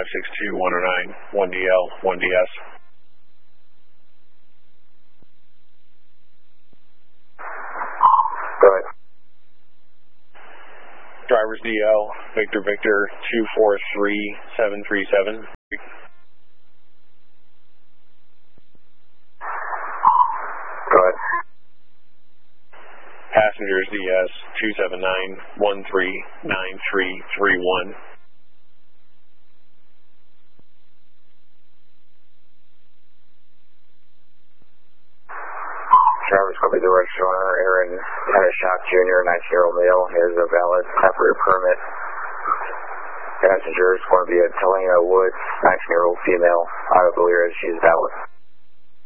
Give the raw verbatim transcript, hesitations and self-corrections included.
five six two one oh nine, one D L, one D S. Go ahead. Driver's D L, Victor Victor, two four three seven three seven. Go ahead. Passengers D S, two seven nine one three nine three three one. Driver's going to be the registered owner, Aaron Henneshock Junior, nineteen-year-old male. He has a valid temporary permit. Passenger is going to be a Talena Woods, nineteen-year-old female. I believe she is valid.